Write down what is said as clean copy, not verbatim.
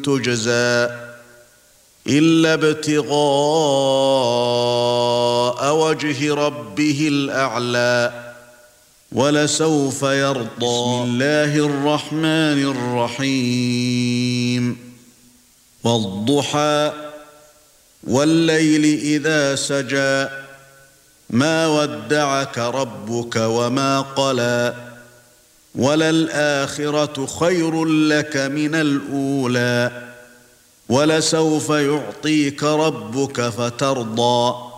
تجزى إلا ابتغاء وجه ربه الأعلى ولسوف يرضى. بسم الله الرحمن الرحيم. والضحى والليل إذا سجى ما ودعك ربك وما قلى وللآخرة خير لك من الأولى ولسوف يعطيك ربك فترضى